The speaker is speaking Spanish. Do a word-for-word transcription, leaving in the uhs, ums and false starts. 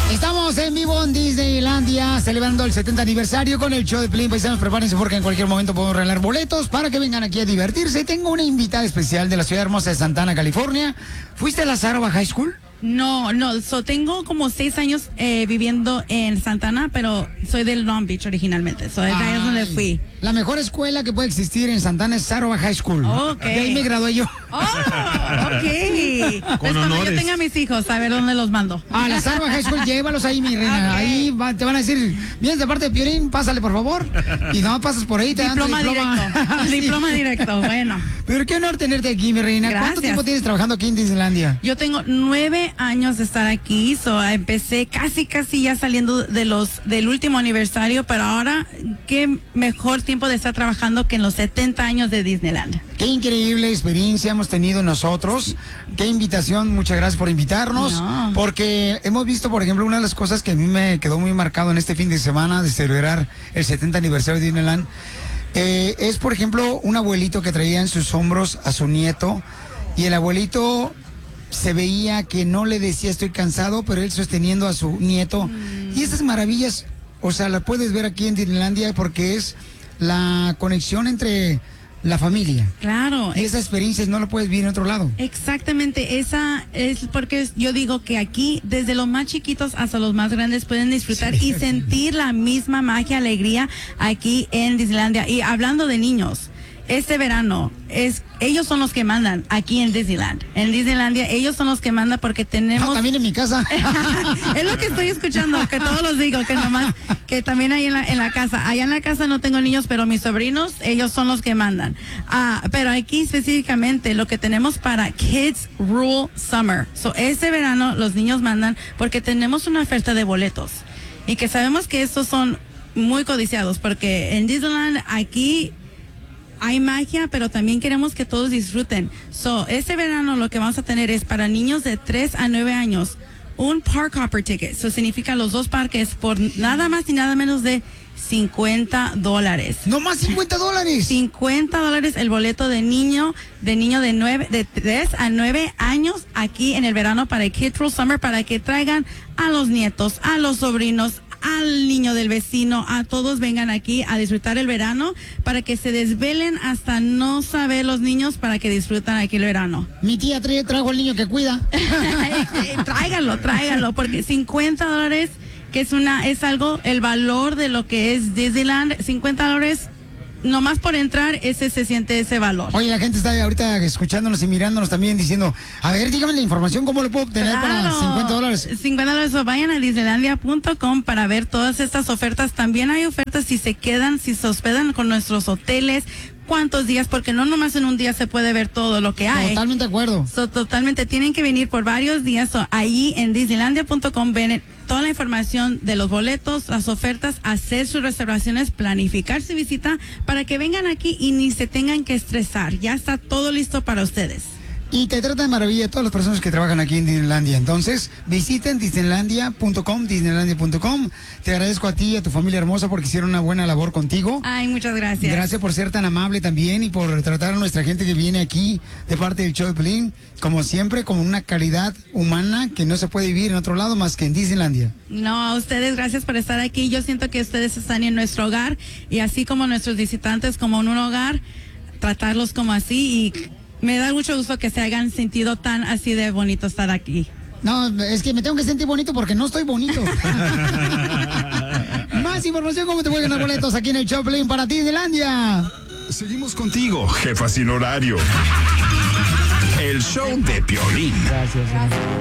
Estamos en vivo en Disneylandia, celebrando el setenta aniversario con el show de Piolín. Paisanos, prepárense porque en cualquier momento podemos regalar boletos para que vengan aquí a divertirse. Tengo una invitada especial de la ciudad hermosa de Santa Ana, California. ¿Fuiste a la Sarova High School? No, no, so, tengo como seis años eh, viviendo en Santa Ana, pero soy del Long Beach originalmente, so, de ahí es donde fui. La mejor escuela que puede existir en Santa Ana es Sarova High School. Ok. De ahí me gradué yo. Oh, ok. Con Pues cuando honores. yo tenga a mis hijos, a ver dónde los mando. A la Sarova High School, llévalos ahí, mi reina. Ok. Ahí va- te van a decir, vienes de parte de Piolín, pásale por favor. Y no pasas por ahí, te dan tu Diploma directo. Sí. Diploma directo, bueno. Pero qué honor tenerte aquí, mi reina. ¿Cuánto Gracias. tiempo tienes trabajando aquí en Disneylandia? Yo tengo nueve años de estar aquí, so, empecé casi casi ya saliendo de los del último aniversario, pero ahora qué mejor tiempo de estar trabajando que en los setenta años de Disneyland. Qué increíble experiencia hemos tenido nosotros. Qué invitación, muchas gracias por invitarnos. No. Porque hemos visto, por ejemplo, una de las cosas que a mí me quedó muy marcado en este fin de semana de celebrar el setenta aniversario de Disneyland. Eh, es, por ejemplo, un abuelito que traía en sus hombros a su nieto y el abuelito se veía que no le decía estoy cansado, pero él sosteniendo a su nieto. Mm. Y esas maravillas, o sea, las puedes ver aquí en Disneylandia porque es la conexión entre la familia. Claro. Y esas experiencias no la puedes vivir en otro lado. Exactamente, esa es porque yo digo que aquí, desde los más chiquitos hasta los más grandes, pueden disfrutar Sí. y sentir la misma magia, alegría aquí en Disneylandia. Y hablando de niños, este verano, es ellos son los que mandan aquí en Disneyland. En Disneylandia, ellos son los que mandan porque tenemos... Ah, también en mi casa. Es lo que estoy escuchando, que todos los digo, que nomás, que también hay en la, en la casa. Allá en la casa no tengo niños, pero mis sobrinos, ellos son los que mandan. Ah, pero aquí específicamente lo que tenemos para Kids Rule Summer. So, este verano los niños mandan porque tenemos una oferta de boletos. Y que sabemos que estos son muy codiciados porque en Disneyland aquí hay magia, pero también queremos que todos disfruten. So, este verano lo que vamos a tener es para niños de tres a nueve años, un Park Hopper ticket. Eso significa los dos parques por nada más y nada menos de cincuenta dólares. No más cincuenta dólares. cincuenta dólares el boleto de niño, de niño de nueve, de tres a nueve años aquí en el verano para el Kids Rule Summer, para que traigan a los nietos, a los sobrinos, al niño del vecino, a todos vengan aquí a disfrutar el verano, para que se desvelen hasta no saber los niños, para que disfrutan aquí el verano. Mi tía trae, trajo al niño que cuida. Tráiganlo, tráiganlo, porque cincuenta dólares, que es una, es algo, el valor de lo que es Disneyland, cincuenta dólares, nomás por entrar, ese se siente ese valor. Oye, la gente está ahorita escuchándonos y mirándonos también diciendo, a ver, dígame la información, ¿cómo lo puedo obtener para Claro. cincuenta dólares? cincuenta dólares, o vayan a disneylandia punto com para ver todas estas ofertas. También hay ofertas si se quedan, si se hospedan con nuestros hoteles, cuántos días, porque no nomás en un día se puede ver todo lo que hay. Totalmente de acuerdo. So, totalmente, tienen que venir por varios días. So, ahí en disneylandia punto com ven toda la información de los boletos, las ofertas, hacer sus reservaciones, planificar su visita para que vengan aquí y ni se tengan que estresar. Ya está todo listo para ustedes. Y te trata de maravilla todas las personas que trabajan aquí en Disneylandia. Entonces, visiten disneylandia punto com, disneylandia punto com. Te agradezco a ti y a tu familia hermosa porque hicieron una buena labor contigo. Ay, muchas gracias. Gracias por ser tan amable también y por tratar a nuestra gente que viene aquí de parte del show de Piolín, como siempre, con una calidad humana que no se puede vivir en otro lado más que en Disneylandia. No, a ustedes, gracias por estar aquí. Yo siento que ustedes están en nuestro hogar y así como nuestros visitantes como en un hogar, tratarlos como así, y me da mucho gusto que se hayan sentido tan así de bonito estar aquí. No, es que me tengo que sentir bonito porque no estoy bonito. Más información, cómo te pueden ganar boletos aquí en el show de Piolín para Disneylandia. Seguimos contigo, jefa sin horario. El show de Piolín. Gracias.